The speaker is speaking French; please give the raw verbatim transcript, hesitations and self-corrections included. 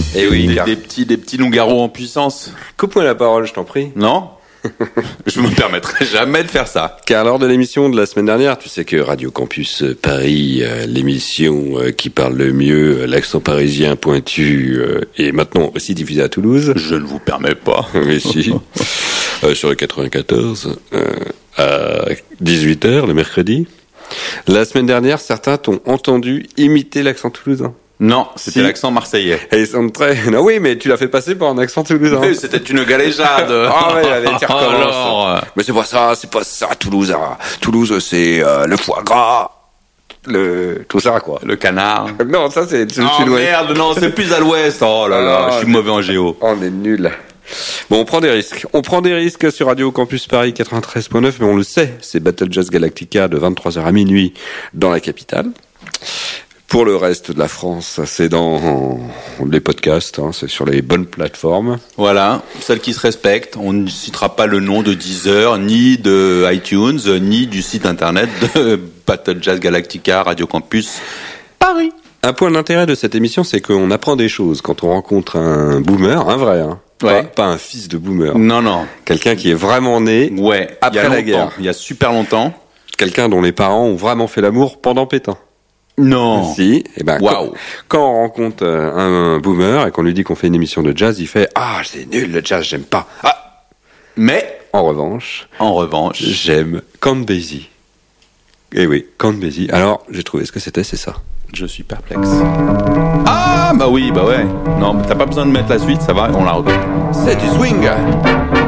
Et oui, des, car... des petits, des petits loups-garous en puissance. Coupe-moi la parole, je t'en prie. Non? Je me permettrai jamais de faire ça. Car lors de l'émission de la semaine dernière, tu sais que Radio Campus Paris, euh, l'émission euh, qui parle le mieux, euh, l'accent parisien pointu, euh, est maintenant aussi diffusée à Toulouse. Je ne vous permets pas. Mais si. euh, sur le quatre-vingt-quatorze, euh, à dix-huit heures le mercredi. La semaine dernière, certains t'ont entendu imiter l'accent toulousain. Non, c'était si. L'accent marseillais. Et ils sont très... Non, oui, mais tu l'as fait passer par un accent toulousain. Oui, c'était une galéjade. Ah ouais, allez, tu recommences. Alors... Mais c'est pas ça, c'est pas ça, Toulouse. Hein. Toulouse, c'est euh, le foie gras, le... tout ça, quoi. Le canard. Non, ça, c'est le Oh sud-ouest. merde, non, c'est plus à l'ouest. Oh là là, Ah, je suis mauvais en géo. On est nuls. Bon, on prend des risques. On prend des risques sur Radio Campus Paris quatre-vingt-treize point neuf, mais on le sait, c'est Battle Jazz Galactica de vingt-trois heures à minuit dans la capitale. Pour le reste de la France, c'est dans les podcasts, hein, c'est sur les bonnes plateformes. Voilà, celles qui se respectent. On ne citera pas le nom de Deezer, ni de iTunes, ni du site internet de Battle Jazz Galactica, Radio Campus Paris. Un point d'intérêt de cette émission, c'est qu'on apprend des choses quand on rencontre un boomer, un vrai, hein. Ouais. Pas, pas un fils de boomer. Non, non. Quelqu'un qui est vraiment né Ouais. après la guerre. Il y a super longtemps. Quelqu'un dont les parents ont vraiment fait l'amour pendant Pétain. Non. Si, et ben, Wow. quand, quand on rencontre euh, un, un boomer et qu'on lui dit qu'on fait une émission de jazz, il fait « Ah, c'est nul le jazz, j'aime pas. » Ah. Mais, En revanche, en revanche, j'aime Count Basie. Eh oui, Count Basie. Alors, j'ai trouvé ce que c'était, c'est ça. je suis perplexe. Ah, bah oui, bah ouais. Non, mais t'as pas besoin de mettre la suite, ça va, on la reconnaît. C'est du swing.